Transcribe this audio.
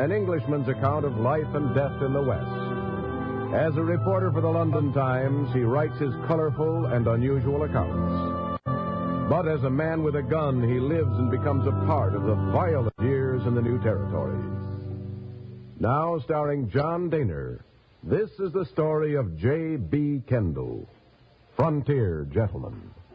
an Englishman's account of life and death in the West. As a reporter for the London Times, he writes his colorful and unusual accounts. But as a man with a gun, he lives and becomes a part of the violent years in the new territories. Now, starring John Dehner, this is the story of J.B. Kendall, Frontier Gentleman.